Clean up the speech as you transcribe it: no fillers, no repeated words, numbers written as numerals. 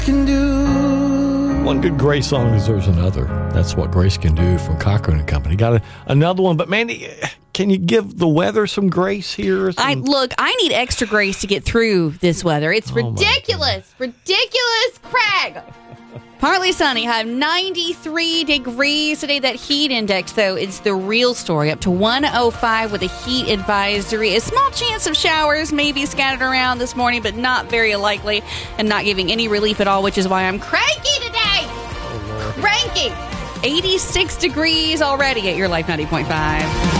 can do. One good Grace song deserves another. That's What Grace Can Do from Cochran and Company. Got another one, but Mandy, can you give the weather some grace here? I need extra grace to get through this weather. It's ridiculous. Ridiculous, Craig. Partly sunny, high of 93 degrees today. That heat index, though, is the real story. Up to 105 with a heat advisory. A small chance of showers may be scattered around this morning, but not very likely, and not giving any relief at all, which is why I'm cranky today. Cranky. 86 degrees already at Your Life 90.5.